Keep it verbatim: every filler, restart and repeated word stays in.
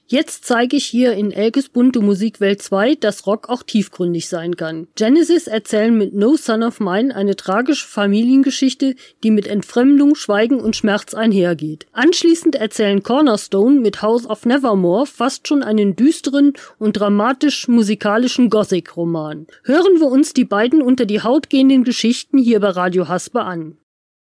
Jetzt zeige ich hier in Elkes bunte Musikwelt zwei, dass Rock auch tiefgründig sein kann. Genesis erzählen mit No Son of Mine eine tragische Familiengeschichte, die mit Entfremdung, Schweigen und Schmerz einhergeht. Anschließend erzählen Cornerstone mit House of Nevermore fast schon einen düsteren und dramatisch-musikalischen Gothic-Roman. Hören wir uns die beiden unter die Haut gehenden Geschichten hier bei Radio Haspe an.